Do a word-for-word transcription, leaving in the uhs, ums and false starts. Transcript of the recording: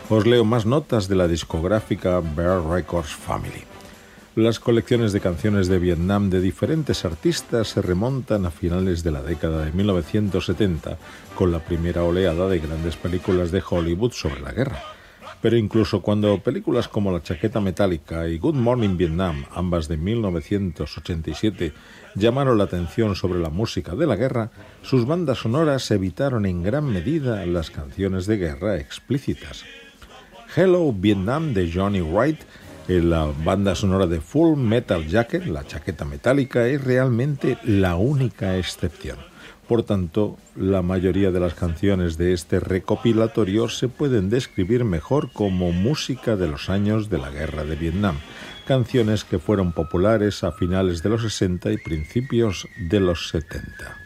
Os leo más notas de la discográfica Bear Records Family. Las colecciones de canciones de Vietnam de diferentes artistas se remontan a finales de la década de mil novecientos setenta, con la primera oleada de grandes películas de Hollywood sobre la guerra. Pero incluso cuando películas como La chaqueta metálica y Good Morning Vietnam, ambas de mil novecientos ochenta y siete, llamaron la atención sobre la música de la guerra, sus bandas sonoras evitaron en gran medida las canciones de guerra explícitas. Hello Vietnam de Johnny Wright, la banda sonora de Full Metal Jacket, La chaqueta metálica, es realmente la única excepción. Por tanto, la mayoría de las canciones de este recopilatorio se pueden describir mejor como música de los años de la Guerra de Vietnam, canciones que fueron populares a finales de los sesenta y principios de los setenta.